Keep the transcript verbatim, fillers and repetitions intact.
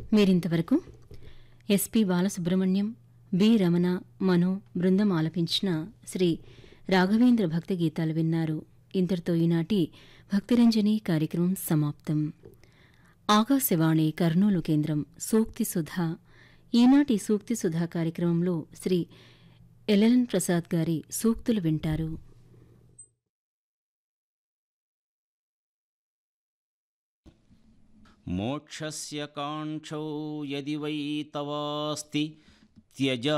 మీరింతవరకు SP Balasubrahmanyam, B Ramana, మనో బృందం ఆలపించిన శ్రీ రాఘవేంద్ర భక్తి గీతాలు విన్నారు. ఇంతటితో ఈనాటి భక్తిరంజని కార్యక్రమం సమాప్తం. ఆకాశవాణి కర్నూలు కేంద్రం సూక్తి సుధా. ఈనాటి సూక్తి సుధా కార్యక్రమంలో శ్రీ ఎల్ఎన్ ప్రసాద్ గారి సూక్తులు వింటారు. మోక్షస్య కాంక్షౌ యది వై తవాస్తి త్యజ